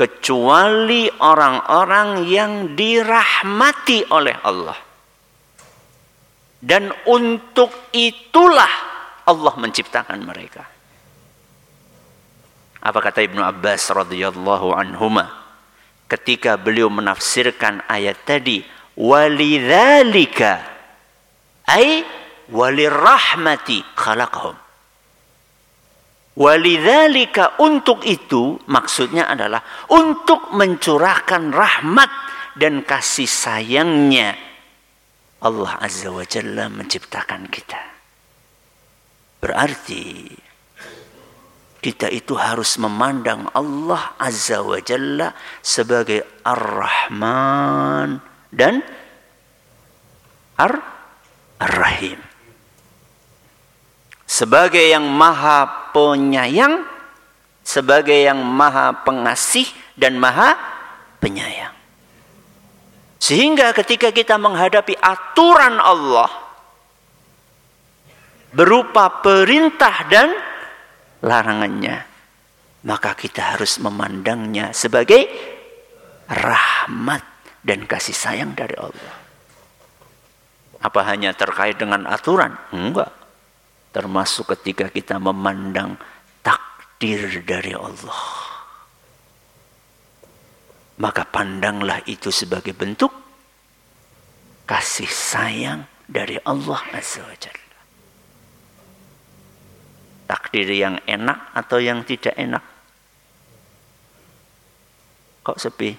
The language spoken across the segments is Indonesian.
kecuali orang-orang yang dirahmati oleh Allah. Dan untuk itulah Allah menciptakan mereka. Apa kata Ibnu Abbas radhiyallahu anhuma ketika beliau menafsirkan ayat tadi, walidzalika ay walirrahmati khalaqahum. Walidzalika, untuk itu maksudnya adalah untuk mencurahkan rahmat dan kasih sayangnya Allah Azza wa Jalla menciptakan kita. Berarti kita itu harus memandang Allah Azza wa Jalla sebagai Ar-Rahman dan Ar-Rahim. Sebagai yang maha penyayang, sebagai yang maha pengasih dan maha penyayang. Sehingga ketika kita menghadapi aturan Allah berupa perintah dan larangannya, maka kita harus memandangnya sebagai rahmat dan kasih sayang dari Allah. Apa hanya terkait dengan aturan? Enggak. Termasuk ketika kita memandang takdir dari Allah, maka pandanglah itu sebagai bentuk kasih sayang dari Allah Azza wa Jalla. Takdir yang enak atau yang tidak enak? Kok sepi?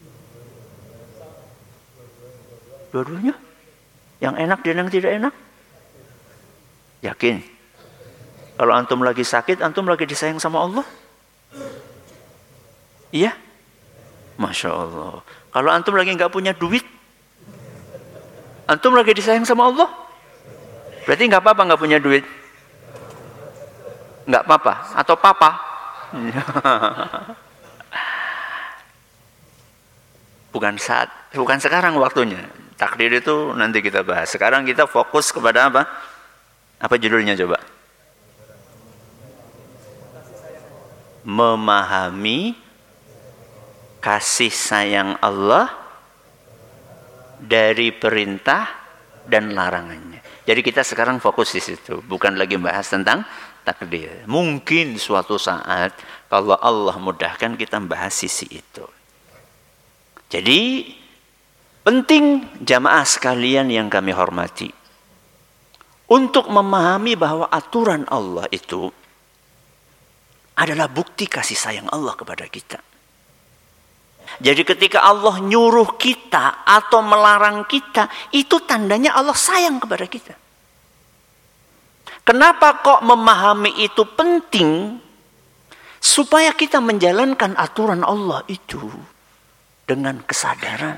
Dua-duanya? Yang enak dan yang tidak enak? Yakin? Kalau antum lagi sakit, antum lagi disayang sama Allah? Iya? Masya Allah. Kalau antum lagi nggak punya duit, antum lagi disayang sama Allah? Berarti nggak apa-apa nggak punya duit? Nggak apa-apa? Atau papa? Bukan sekarang waktunya. Takdir itu nanti kita bahas. Sekarang kita fokus kepada apa? Apa judulnya coba? Memahami kasih sayang Allah dari perintah dan larangannya. Jadi kita sekarang fokus di situ, bukan lagi bahas tentang takdir. Mungkin suatu saat kalau Allah mudahkan kita bahas sisi itu. Jadi penting jamaah sekalian yang kami hormati, untuk memahami bahwa aturan Allah itu adalah bukti kasih sayang Allah kepada kita. Jadi ketika Allah nyuruh kita atau melarang kita, itu tandanya Allah sayang kepada kita. Kenapa kok memahami itu penting? Supaya kita menjalankan aturan Allah itu dengan kesadaran.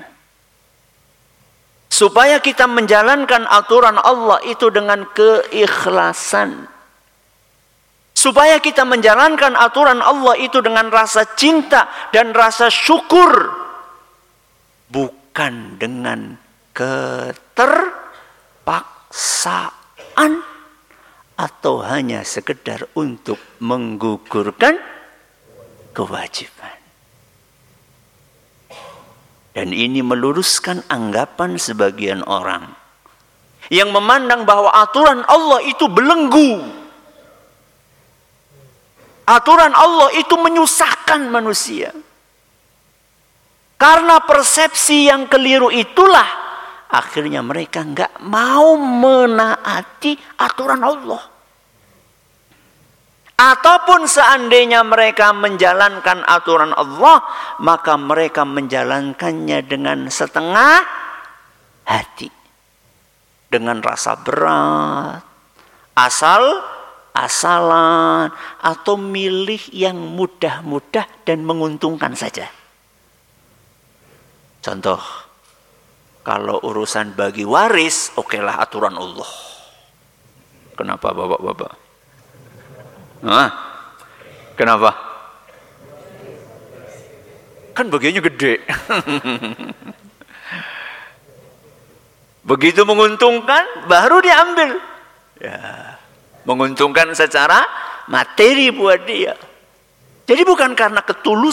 Supaya kita menjalankan aturan Allah itu dengan keikhlasan. Supaya kita menjalankan aturan Allah itu dengan rasa cinta dan rasa syukur. Bukan dengan keterpaksaan atau hanya sekedar untuk menggugurkan kewajiban. Dan ini meluruskan anggapan sebagian orang yang memandang bahwa aturan Allah itu belenggu. Aturan Allah itu menyusahkan manusia. Karena persepsi yang keliru itulah akhirnya mereka nggak mau menaati aturan Allah. Ataupun seandainya mereka menjalankan aturan Allah, maka mereka menjalankannya dengan setengah hati. Dengan rasa berat, asal-asalan, atau milih yang mudah-mudah dan menguntungkan saja. Contoh, kalau urusan bagi waris, okelah aturan Allah. Kenapa bapak-bapak? Kenapa? Kan bagiannya gede. Begitu menguntungkan, baru diambil. Ya, menguntungkan secara materi buat dia. Jadi bukan karena ketulusan